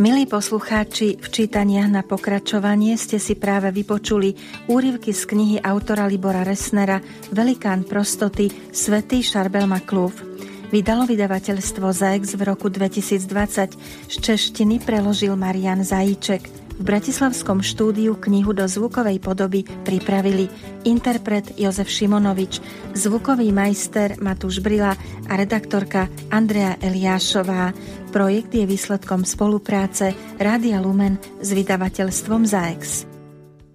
Milí poslucháči, v čítaniach na pokračovanie ste si práve vypočuli úryvky z knihy autora Libora Resnera Velikán prostoty Svätý Šarbel Maklúf. Vydalo vydavateľstvo ZAEX v roku 2020. Z češtiny preložil Marian Zajíček. V bratislavskom štúdiu knihu do zvukovej podoby pripravili interpret Jozef Šimonovič, zvukový majster Matúš Brila a redaktorka Andrea Eliášová. Projekt je výsledkom spolupráce Rádia Lumen s vydavateľstvom ZAEX.